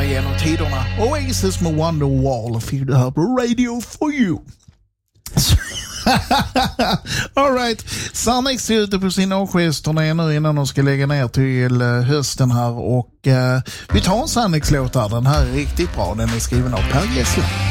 genom tiderna. Oasis med Wonderwall fick du här på Radio for You. All right. Sarnix är ute på sin avskedsturné nu innan de ska lägga ner till hösten här. Och vi tar en Sarnix-låt här. Den här är riktigt bra. Den är skriven av Per Gessle.